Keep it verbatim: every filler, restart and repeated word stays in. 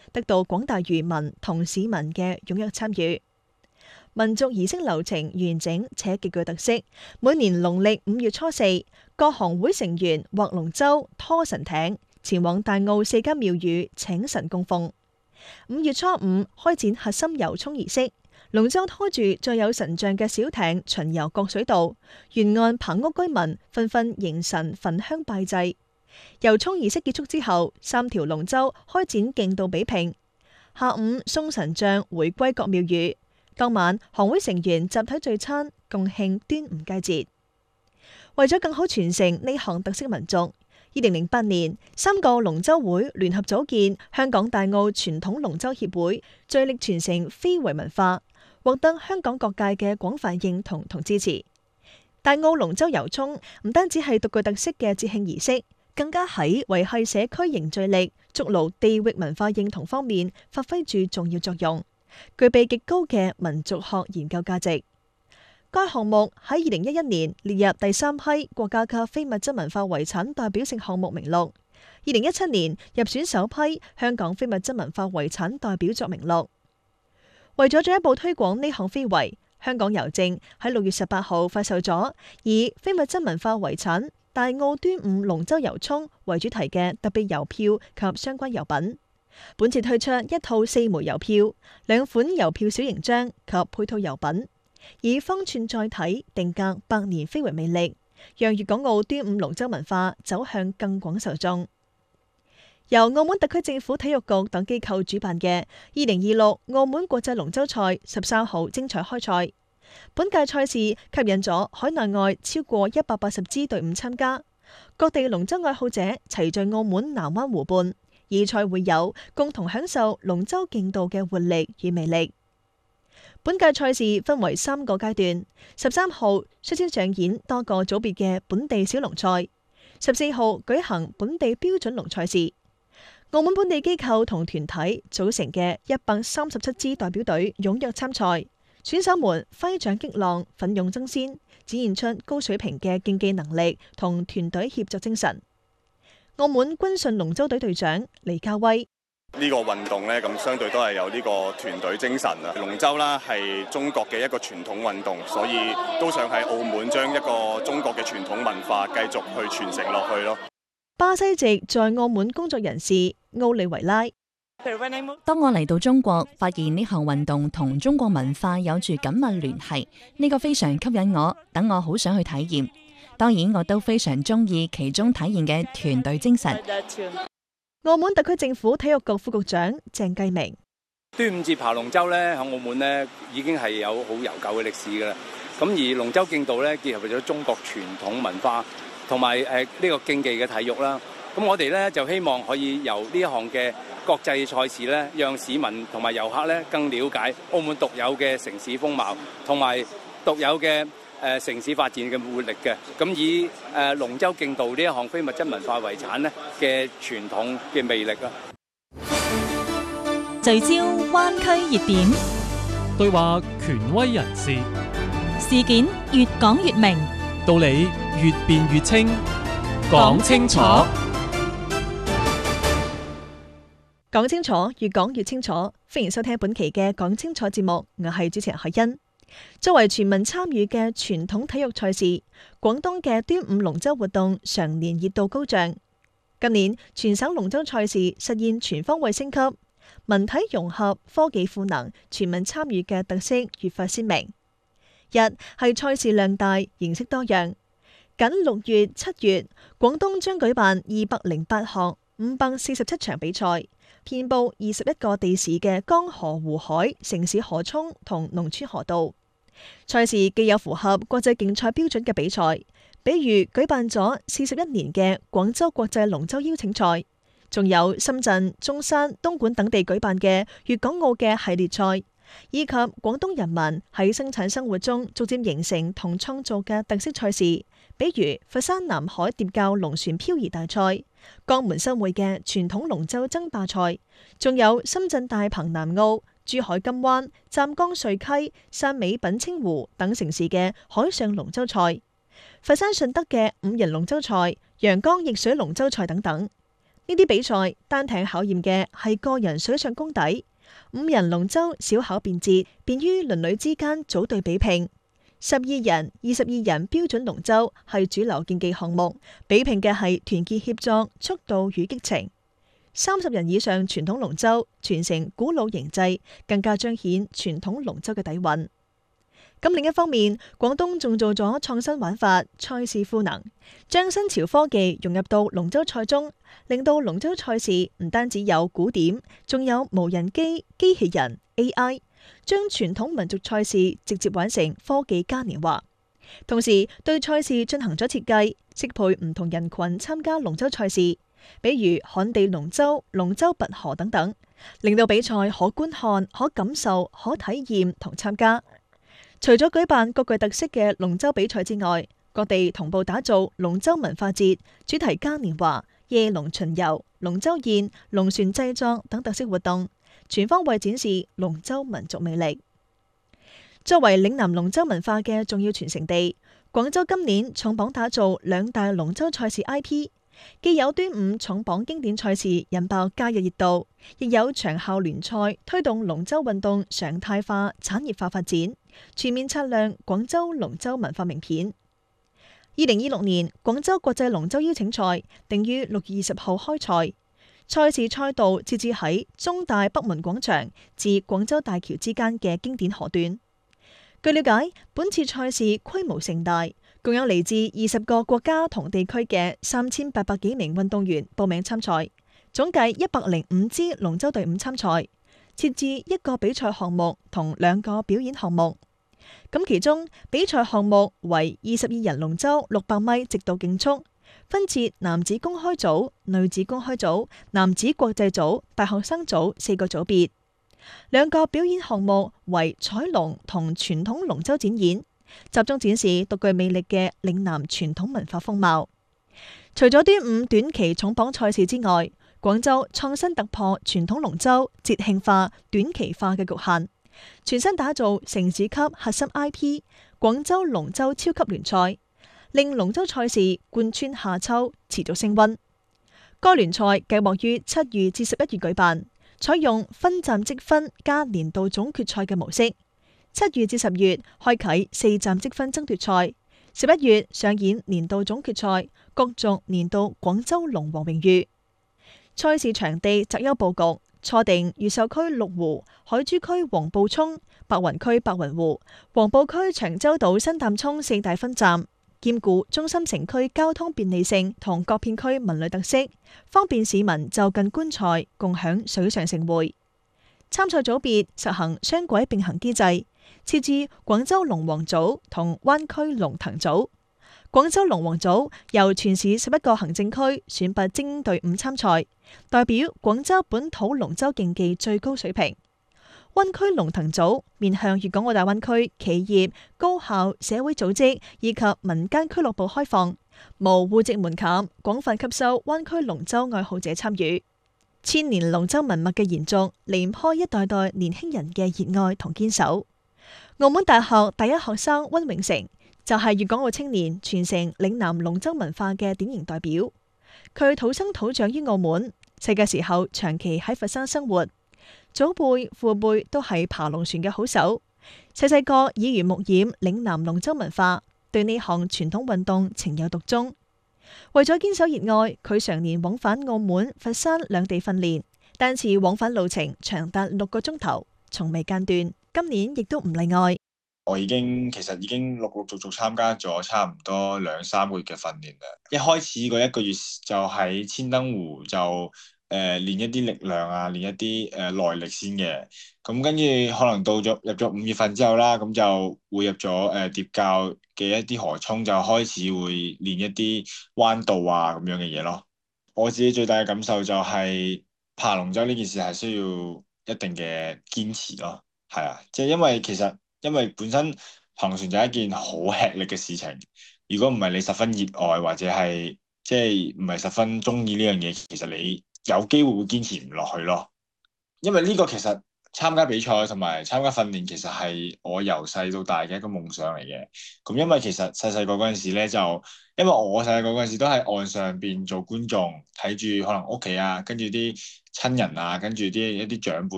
得到廣大漁民同市民嘅踴躍參與。民俗儀式流程完整且極具特色。每年農曆五月初四，各行會成員劃龍舟、拖神艇，前往大澳四間廟宇請神供奉。五月初五開展核心遊涌儀式，龍舟拖住載有神像嘅小艇巡遊各水道，沿岸棚屋居民紛紛迎神焚香拜祭。遊涌儀式結束之後，三條龍舟開展競渡比拼。下午送神像回歸各廟宇。當晚，行會成員集體聚餐，共慶端午佳節。為咗更好傳承呢項特色民俗，二零零八年三個龍舟會聯合組建香港大澳傳統龍舟協會，致力傳承非遺文化，獲得香港各界嘅廣泛認同同支持。大澳龍舟遊涌唔單止係獨具特色嘅節慶儀式，更加喺維繫社區凝聚力、築牢地域文化認同方面發揮住重要作用，具備極高嘅民族學研究價值。該項目喺二零一一年列入第三批國家級非物質文化遺產代表性項目名錄，二零一七年入選首批香港非物質文化遺產代表作名錄。為咗進一步推廣呢項非遺，香港郵政喺六月十八號發售咗以非物質文化遺產大澳端午龍舟遊涌為主題嘅特別郵票及相關郵品。本次推出一套四枚郵票、兩款郵票小型張及配套郵品，以方寸載體定格百年非遺魅力，讓粵港澳端午龍舟文化走向更廣受眾。由澳門特區政府體育局等機構主辦嘅二零二六澳門國際龍舟賽十三號精彩開賽。本屆賽事吸引咗海內外超過一百八十支隊伍參加，各地龍舟愛好者齊聚澳門南灣湖畔，以賽會友，共同享受龍舟競渡嘅活力與魅力。本屆賽事分為三個階段，十三號率先上演多個組別嘅本地小龍賽，十四號舉行本地標準龍賽事。澳門本地機構同團體組成嘅一百三十七支代表隊踴躍參賽，選手們揮掌擊浪，奮勇爭先，展現出高水平嘅競技能力同團隊協作精神。澳門軍訓龍舟隊隊長黎家威： 呢個運動呢，咁相對都係有呢個團隊精神啊！龍舟啦係中國嘅一個傳統運動，所以都想喺澳門將一個中國嘅傳統文化繼續去傳承落去咯。 巴西籍在澳門工作人士奧利維拉： 當我嚟到中國，發現呢項運動同中國文化有住緊密聯繫，呢個非常吸引我，等我好想去體驗。當然，我都非常中意其中體現嘅團隊精神。 澳門特區政府體育局副局長鄭繼明： 端午節爬龍舟咧，喺澳門咧已經係有好悠久嘅歷史噶啦。咁而龍舟競渡咧，結合咗中國傳統文化同埋誒呢個競技嘅體育啦。咁我哋咧就希望可以由呢一項嘅國際賽事咧，讓市民同埋遊客咧更了解澳門獨有嘅城市風貌同埋獨有嘅誒城市發展嘅活力嘅。咁以誒龍舟競渡呢一項非物質文化遺產咧嘅傳統嘅魅力啦。 聚焦灣區熱點， 對話權威人士， 事件越講越明， 道理越辯越清，講清楚。 講清楚，越講越清楚。歡迎收聽本期嘅講清楚節目，我係主持人海欣。作為全民參與嘅傳統體育賽事，廣東嘅端午龍舟活動常年熱度高漲。今年全省龍舟賽事實現全方位升級，文體融合、科技賦能、全民參與嘅特色越發鮮明。一係賽事量大、形式多樣。僅六月、七月，廣東將舉辦二百零八項、五百四十七場比賽，遍佈二十一個地市嘅江河湖海、城市河涌同農村河道。賽事既有符合國際競賽標準嘅比賽，比如舉辦咗四十一年嘅廣州國際龍舟邀請賽，仲有深圳、中山、東莞等地舉辦嘅粵港澳嘅系列賽，以及廣東人民喺生產生活中逐漸形成同創造嘅特色賽事，比如佛山南海疊滘龍船漂移大賽、江門新會嘅傳統龍舟爭霸賽，仲有深圳大鵬南澳、珠海金灣、湛江穗溪、汕尾品清湖等城市嘅海上龍舟賽，佛山順德嘅五人龍舟賽、陽江逆水龍舟賽等等。 呢啲比賽單艇考驗嘅係個人水上功底，五人龍舟小巧便捷，便於鄰里之間組隊比拼。十二人、二十二人標準龍舟係主流競技項目，比拼嘅係團結協作、速度與激情。三十人以上傳統龍舟傳承古老形制，更加彰顯傳統龍舟嘅底蘊。咁另一方面，廣東仲做咗創新玩法，賽事賦能，將新潮科技融入到龍舟賽中，令到龍舟賽事唔單止有古典，仲有無人機、機器人、A I， 將傳統民族賽事直接玩成科技嘉年華。同時對賽事進行咗設計，適配唔同人群參加龍舟賽事，比如旱地龍舟、龍舟拔河等等，令到比賽可觀看、可感受、可體驗同參加。除咗舉辦各具特色嘅龍舟比賽之外，各地同步打造龍舟文化節、主題嘉年華、夜龍巡遊、龍舟宴、龍船製作等特色活動，全方位展示龍舟民族魅力。作為嶺南龍舟文化嘅重要傳承地，廣州今年重磅打造兩大龍舟賽事 I P， 既有端午重磅經典賽事引爆假日熱度，亦有長效聯賽推動龍舟運動常態化、產業化發展，全面擦亮廣州龍舟文化名片。二零二六年廣州國際龍舟邀請賽定於六月二十號開賽，賽事賽道設置喺中大北門廣場至廣州大橋之間嘅經典河段。據了解，本次賽事規模盛大，共有嚟自二十個國家同地區嘅三千八百幾名運動員報名參賽，總計一百零五支龍舟隊伍參賽，設置一個比賽項目同兩個表演項目。咁其中比賽項目為二十二人龍舟六百米直道競速，分設男子公開組、女子公開組、男子國際組、大學生組四個組別。兩個表演項目為彩龍同傳統龍舟展演，集中展示獨具魅力嘅嶺南傳統文化風貌。除咗端午短期重磅賽事之外，廣州創新突破傳統龍舟節慶化、短期化嘅局限，全新打造城市級核心 I P 廣州龍舟超級聯賽，令龍舟賽事貫穿夏秋，持續升溫。該聯賽計劃於七月至十一月舉辦，採用分站積分加年度總決賽嘅模式。七月至十月開啟四站積分爭奪賽，十一月上演年度總決賽，角逐年度廣州龍王榮譽。賽事場地擇優佈局，錯定越秀區麓湖、海珠區黃埔涌、白雲區白雲湖、黃埔區長洲島新淡涌四大分站，兼顧中心城區交通便利性同各片區文旅特色，方便市民就近觀賽，共享水上盛會。參賽組別實行雙軌並行機制，設置廣州龍王組同灣區龍騰組。廣州龍王組由全市十一個行政區選拔精英隊伍參賽，代表廣州本土龍舟競技最高水平。灣區龍騰組面向粵港澳大灣區企業、高校、社會組織以及民間俱樂部開放，無戶籍門檻，廣泛吸收灣區龍舟愛好者參與。千年龍舟文物嘅延續，離唔開一代代年輕人嘅熱愛同堅守。澳門大學第一學生溫永成就係粵港澳青年傳承嶺南龍舟文化嘅典型代表。佢土生土長於澳門，細嘅時候長期喺佛山生活，祖輩父輩都係爬龍船嘅好手。細細個耳濡目染嶺南龍舟文化，對呢項傳統運動情有獨鍾。為咗堅守熱愛，佢常年往返澳門、佛山兩地訓練，單次往返路程長達六個鐘頭，從未間斷。今年亦都唔例外。 我已經其實已經陸陸續續參加咗差唔多兩三個月嘅訓練啦。一開始嗰一個月就喺千燈湖就誒、呃、練一啲力量啊，練一啲誒、呃、耐力先嘅。咁跟住可能到咗入咗五月份之後啦，咁就會入咗誒疊教嘅一啲河涌，就開始會練一啲彎道啊咁樣嘅嘢咯。我自己最大嘅感受就係爬龍舟呢件事係需要一定嘅堅持咯。係啊，即係因為其實因為本身行船就係一件好吃力嘅事情，如果唔係你十分熱愛或者係即係唔係十分中意呢樣嘢，其實你有機會會堅持唔落去咯。因為呢個其實參加比賽同埋參加訓練，其實係我由細到大嘅一個夢想嚟嘅。咁因為其實細細個嗰陣時咧，就因為我細細個嗰陣時都喺岸上邊做觀眾，睇住可能屋企啊，跟住啲親人啊，跟住啲一啲長輩